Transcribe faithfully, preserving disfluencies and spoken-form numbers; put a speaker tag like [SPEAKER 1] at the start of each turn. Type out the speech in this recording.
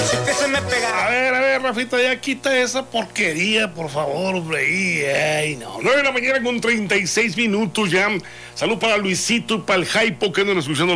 [SPEAKER 1] Es que se me pega.
[SPEAKER 2] A ver, a ver, Rafita, ya quita esa porquería, por favor, hombre. Y, ay, no. nueve de la mañana con treinta y seis minutos ya. Salud para Luisito y para el Jaipo que andan escuchando